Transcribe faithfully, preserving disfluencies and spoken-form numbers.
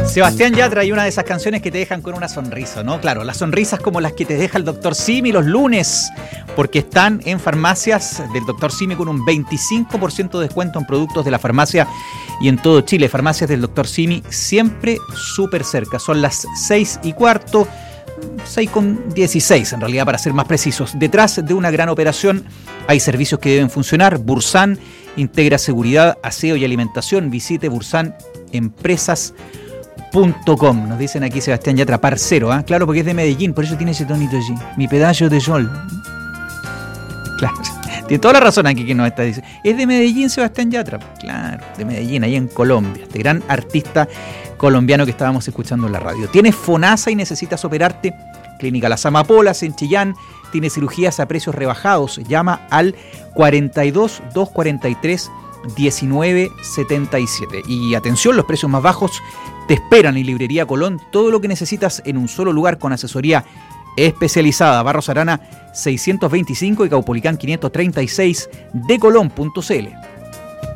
Sebastián Yatra, hay una de esas canciones que te dejan con una sonrisa, ¿no? Claro, las sonrisas como las que te deja el doctor Simi los lunes, porque están en farmacias del doctor Simi con un veinticinco por ciento de descuento en productos de la farmacia y en todo Chile. Farmacias del doctor Simi siempre súper cerca. Son las seis y cuarto, seis con dieciséis en realidad para ser más precisos. Detrás de una gran operación hay servicios que deben funcionar. Bursan integra seguridad, aseo y alimentación. Visite bursan empresas punto com. Nos dicen aquí Sebastián Yatra, parcero, ¿eh? Claro, porque es de Medellín, por eso tiene ese tonito allí. Mi pedazo de sol. Claro, tiene toda la razón aquí que nos está diciendo. Es de Medellín Sebastián Yatra. Claro, de Medellín, ahí en Colombia. Este gran artista colombiano que estábamos escuchando en la radio. ¿Tienes FONASA y necesitas operarte? Clínica Las Amapolas en Chillán tiene cirugías a precios rebajados. Llama al cuarenta y dos, doscientos cuarenta y tres, diecinueve setenta y siete. Y atención, los precios más bajos te esperan en Librería Colón. Todo lo que necesitas en un solo lugar con asesoría especializada. Barros Arana seiscientos veinticinco y Caupolicán quinientos treinta y seis de colón punto c l.